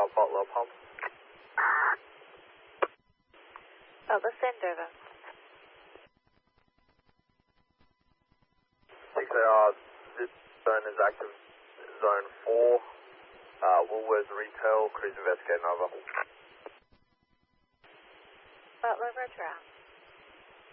Butler pump. Butler, send over. 6AR, this zone is active. Zone 4, Woolworths Retail, cruise investigating over. Butler, roger out.